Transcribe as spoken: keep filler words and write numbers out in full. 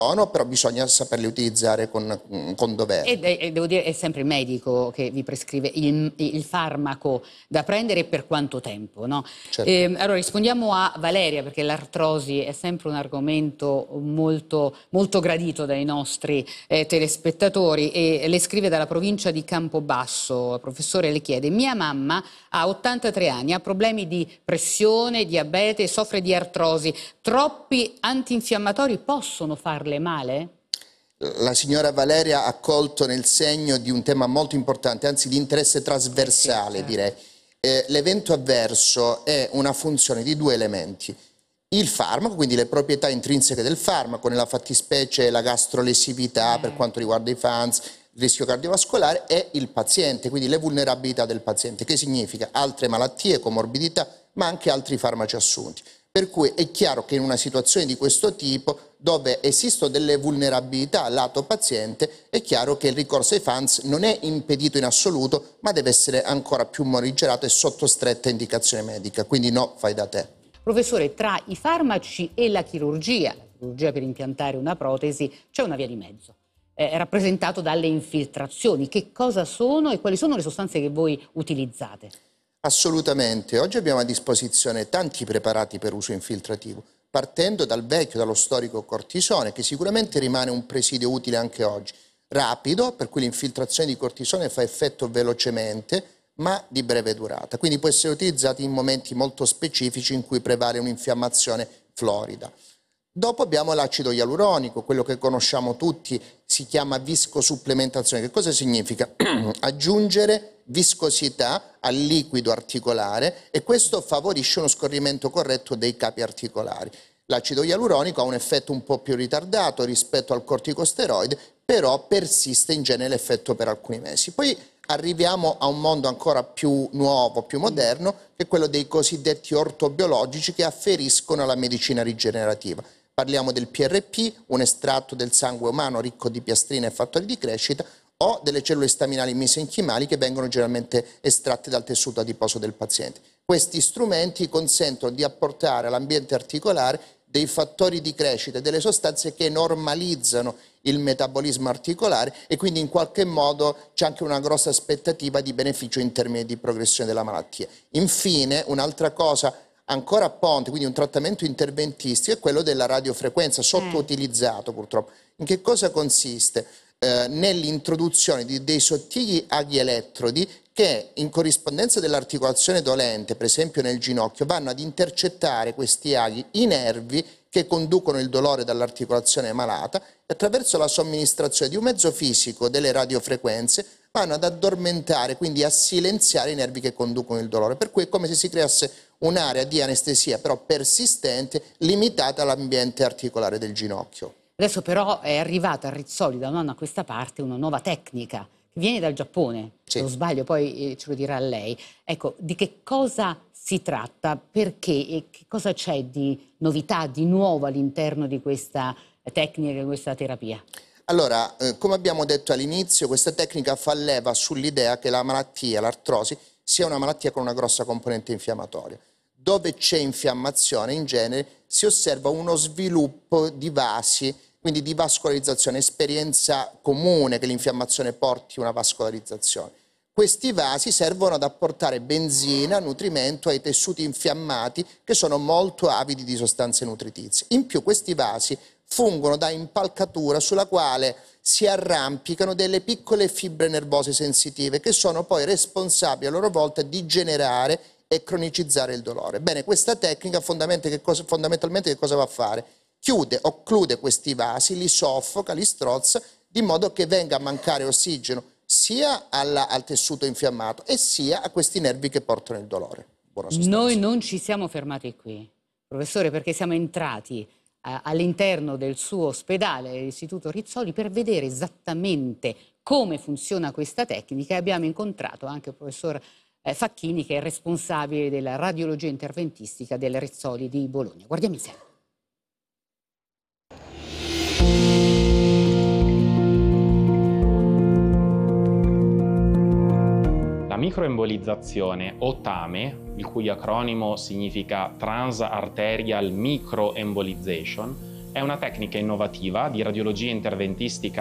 però bisogna saperli utilizzare con, con dovere. E, e devo dire, è sempre il medico che vi prescrive il, il farmaco da prendere e per quanto tempo, no? Certo. Eh, allora rispondiamo a Valeria, perché l'artrosi è sempre un argomento molto, molto gradito dai nostri eh, telespettatori, e le scrive dalla provincia di Campobasso. Professore, le chiede: mia mamma ha ottantatré anni, ha problemi di pressione, diabete, soffre di artrosi. Troppi antinfiammatori possono farle male? La signora Valeria ha colto nel segno di un tema molto importante, anzi di interesse trasversale, sì, direi. Eh, l'evento avverso è una funzione di due elementi. Il farmaco, quindi le proprietà intrinseche del farmaco, nella fattispecie la gastrolesività eh. per quanto riguarda i F A N S, il rischio cardiovascolare, e il paziente, quindi le vulnerabilità del paziente, che significa altre malattie, comorbidità, ma anche altri farmaci assunti. Per cui è chiaro che in una situazione di questo tipo, dove esistono delle vulnerabilità lato paziente, è chiaro che il ricorso ai F A N S non è impedito in assoluto, ma deve essere ancora più monitorato e sotto stretta indicazione medica, quindi no, fai da te. Professore, tra i farmaci e la chirurgia, la chirurgia per impiantare una protesi, c'è una via di mezzo, è rappresentato dalle infiltrazioni. Che cosa sono e quali sono le sostanze che voi utilizzate? Assolutamente, oggi abbiamo a disposizione tanti preparati per uso infiltrativo, partendo dal vecchio, dallo storico cortisone, che sicuramente rimane un presidio utile anche oggi, rapido, per cui l'infiltrazione di cortisone fa effetto velocemente, ma di breve durata, quindi può essere utilizzato in momenti molto specifici in cui prevale un'infiammazione florida. Dopo abbiamo l'acido ialuronico, quello che conosciamo tutti, si chiama viscosupplementazione. Che cosa significa? Aggiungere viscosità al liquido articolare, e questo favorisce uno scorrimento corretto dei capi articolari. L'acido ialuronico ha un effetto un po' più ritardato rispetto al corticosteroide, però persiste in genere l'effetto per alcuni mesi. Poi arriviamo a un mondo ancora più nuovo, più moderno, che è quello dei cosiddetti ortobiologici, che afferiscono alla medicina rigenerativa. Parliamo del P R P, un estratto del sangue umano ricco di piastrina e fattori di crescita, o delle cellule staminali mesenchimali che vengono generalmente estratte dal tessuto adiposo del paziente. Questi strumenti consentono di apportare all'ambiente articolare dei fattori di crescita e delle sostanze che normalizzano il metabolismo articolare, e quindi in qualche modo c'è anche una grossa aspettativa di beneficio in termini di progressione della malattia. Infine, un'altra cosa ancora a ponte, quindi un trattamento interventistico, è quello della radiofrequenza, sottoutilizzato purtroppo. In che cosa consiste? Eh, nell'introduzione di dei sottili aghi elettrodi che, in corrispondenza dell'articolazione dolente, per esempio nel ginocchio, vanno ad intercettare questi aghi i nervi che conducono il dolore dall'articolazione malata, e attraverso la somministrazione di un mezzo fisico, delle radiofrequenze, vanno ad addormentare, quindi a silenziare i nervi che conducono il dolore. Per cui è come se si creasse un'area di anestesia però persistente, limitata all'ambiente articolare del ginocchio. Adesso però è arrivata a Rizzoli, da un anno a questa parte, una nuova tecnica che viene dal Giappone, sì. Se non sbaglio, poi eh, ce lo dirà lei. Ecco, di che cosa si tratta, perché e che cosa c'è di novità, di nuovo all'interno di questa tecnica, di questa terapia? Allora, eh, come abbiamo detto all'inizio, questa tecnica fa leva sull'idea che la malattia, l'artrosi, sia una malattia con una grossa componente infiammatoria. Dove c'è infiammazione, in genere, si osserva uno sviluppo di vasi, quindi di vascolarizzazione, esperienza comune che l'infiammazione porti una vascolarizzazione. Questi vasi servono ad apportare benzina, nutrimento ai tessuti infiammati, che sono molto avidi di sostanze nutritizie. In più questi vasi fungono da impalcatura sulla quale si arrampicano delle piccole fibre nervose sensitive, che sono poi responsabili a loro volta di generare e cronicizzare il dolore. Bene, questa tecnica fondamentalmente che cosa, fondamentalmente che cosa va a fare? Chiude, occlude questi vasi, li soffoca, li strozza, di modo che venga a mancare ossigeno sia alla, al tessuto infiammato e sia a questi nervi che portano il dolore. Buona sostanza. Noi non ci siamo fermati qui, professore, perché siamo entrati eh, all'interno del suo ospedale, l'Istituto Rizzoli, per vedere esattamente come funziona questa tecnica, e abbiamo incontrato anche il professor eh, Facchini, che è responsabile della radiologia interventistica del Rizzoli di Bologna. Guardiamo insieme. La microembolizzazione o T A M E, il cui acronimo significa Transarterial Microembolization, È una tecnica innovativa di radiologia interventistica